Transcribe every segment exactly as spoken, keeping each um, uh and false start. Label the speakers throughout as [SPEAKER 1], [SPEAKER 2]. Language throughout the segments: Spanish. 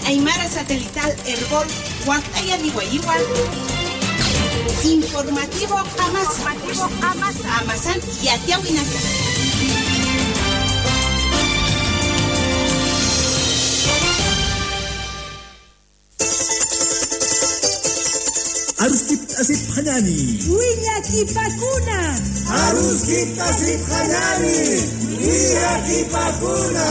[SPEAKER 1] Aymara Satelital Herbol, Huactaya Nihuayigual. Informativo Amazon. Amazon y Atiahuinaca.
[SPEAKER 2] Aruskip asip hanani.
[SPEAKER 3] Willaki pakuna.
[SPEAKER 2] Aruskip asip hanani. Willaki pakuna.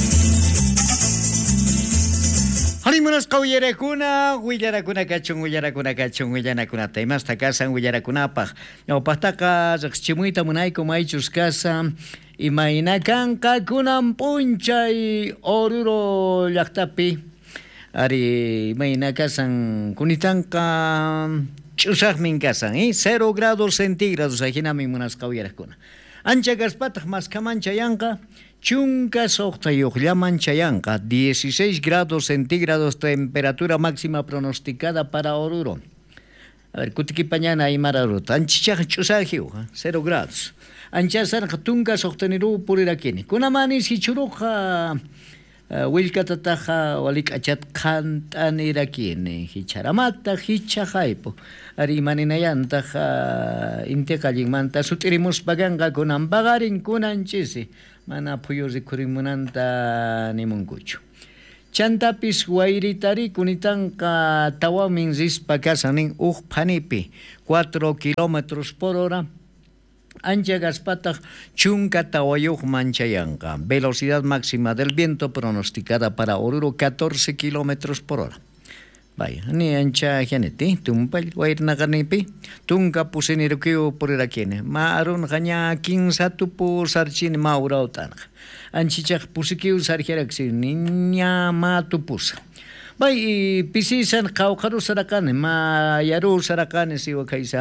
[SPEAKER 4] Harimunas kauyerekuna, willarakuna kachun, willarakuna kachun, willanakuna taimasta kasan, willarakunapaj. Ñawpajtaqa riqsichimuita munayku maychus kasa, imaynakan kakunan punchay oruro llaqtapi. Ari mayna kasan kunitanqa ch'usaqmin kasan, ¿eh? Cero grados centígrados ajinami munas kauyerakuna. Ancha kaspataq maskaman chayanqa, chunka soqtayuqllaman chayanqa, dieciséis grados centígrados temperatura máxima pronosticada para Oruro. A ver, kutikipañana aymara ruta. Anchichaqa ch'usajiuqa, cero grados. Anchasarqa tunka soqtaniru purirakini. Kunamanis hichuruqa willkatataqa walik'achat qhant'anirakini. Hicharamata hichaqaypu. Ari imaninayantaq intiqa allinmanta sut'irimuspakanqa kunan paqarin kunanchisi. Mana puyo rikurimunanta nimunkuchu. Chantapis wayritari kunitanqa tawamin rispa kasanin uq phanipi cuatro kilómetros por hora. Ancha gaspataq chunka tawayuqman chayanqa. Velocidad máxima del viento pronosticada para Oruro catorce kilómetros por hora. Vaya, ni ancha janeti, tumpal, wairnaganipi, tunka pusinirukiu purirakine. Ma arun ganya quinza tupu sarchin maura otanag. Anchichak pusikiu sarjeraksi, niña ma tupusa. Bay, pisisan kaukaru sarakane, ma yaru sarakane siwa kaisa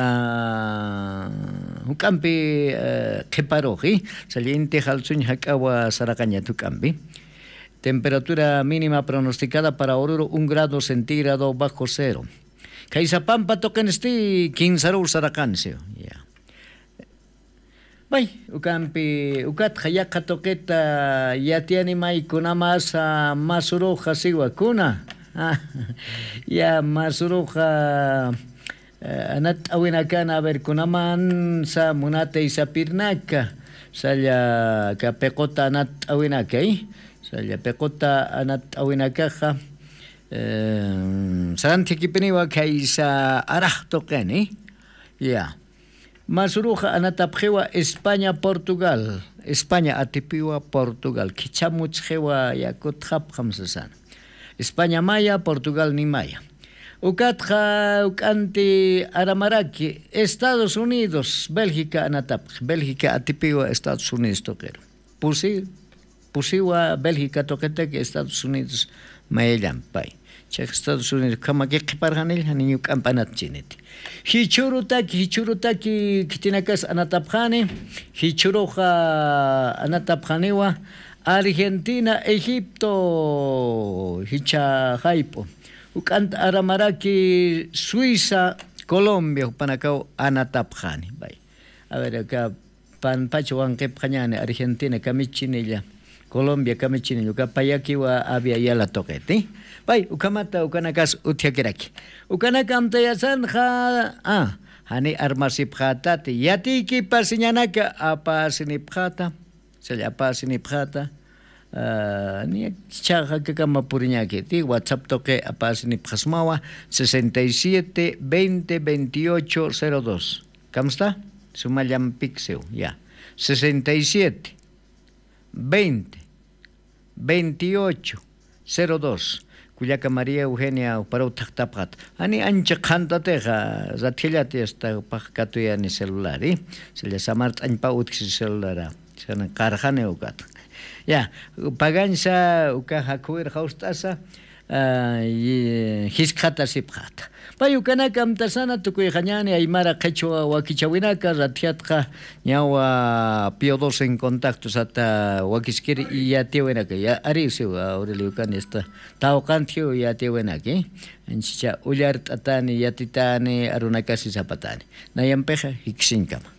[SPEAKER 4] hukampi keparoji, saliente halsun hakawa sarakanya tukampi. Temperatura mínima pronosticada para Oruro un grado centígrado bajo cero. Kaisapampa token esti quinzaru saracansio. Ya. Bay, ukampi ukat hayaka toqueta yatiani mai kunamasa masuruja siwa kuna. Ya masuruja anat awinakana a ver kunaman sa munate isapirnaka. Saya kapekota anat awinaka eh. Saya pekota anat awinakaja saranti kipiniwa kaisa arah tokeni ya masuruja anatapjewa España Portugal España atipiwa Portugal kichamuchjewa yakut khamsasan España maya Portugal ni maya ukatja ukanti aramaraki Estados Unidos Bélgica anatap Bélgica atipiwa Estados Unidos tokero pusi pusiwa Bélgica toquete que Estados Unidos maellan pay. Chek Estados Unidos kama que parganil haniu campanat chineti. Hichurutaki hichurutaki kitinakas anatapjane, hichuruja anatapjanewa Argentina, Egipto, hicha jaipo. Ukant aramaraki Suiza, Colombia, panacao anatapjane. Bay. A ver acá pan pacho wanqepjañane Argentina kamichinilla. Colombia kamichini yuka payaki wa abia yala toquete. Bay, ukamata ukanakas utiakiraki. Ukanakam tayasan ha ah hani armasipjata yatiki pasinyanaka apa sinipjata. Se apa sinipjata. Ni chaja que kama puriñaki ti WhatsApp toque apa sinipjasmawa sesenta y siete veinte veintiocho cero dos. ¿Cómo está? Sumayam pixel ya. sesenta y siete veinte veintiocho cero dos Cuyaca María Eugenia para tapat ani ancha khantateja zathilati esta pakatuya ni celular eh se le samart anpa utksi celular sana karjane ukat ya pagansa ukaha kuir haustasa hiskata sipkhata payukana kamtasana tukuy khanyani aymara qechua wakichawinaka ratiatqa ñawa piodos en contactos hasta wakiskiri yatiwenaka ya arisiu aureliukan esta tawqantio yatiwenaki anchicha ullar tatani yatitani arunakasi zapatani nayampeja hiksinkama